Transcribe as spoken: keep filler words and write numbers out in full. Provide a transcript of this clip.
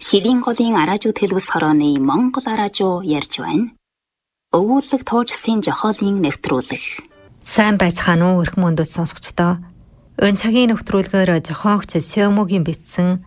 Шилийн голын араажууд хэлбэс хорооны Монгол араажуу ярьж байна. Өвүүлэг туужсын жохоолын нэвтрүүлэг. Сайн байцгаана уу өрх мөндөд сонсогчдоо. Өн цагийн нэвтрүүлгээр зохиогч Сёмогийн бичсэн